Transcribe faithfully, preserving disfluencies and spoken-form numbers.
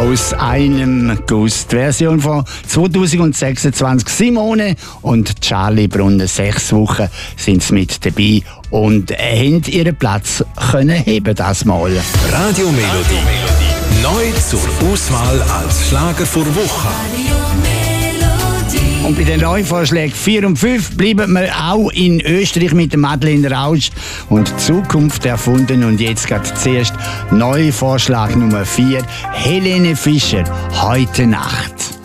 Aus einem Guss. Die Version von zwanzig sechsundzwanzig. Simone und Charlie Brunner, sechs Wochen sind sie mit dabei und haben ihren Platz können heben das Mal. Radiomelodie. Neu zur Auswahl als Schlager vor Woche. Und bei den Neuvorschlägen vier und fünf bleiben wir auch in Österreich mit Madeleine Rausch und Zukunft erfunden. Und jetzt geht zuerst Neuvorschlag Nummer vier, Helene Fischer, Heute Nacht.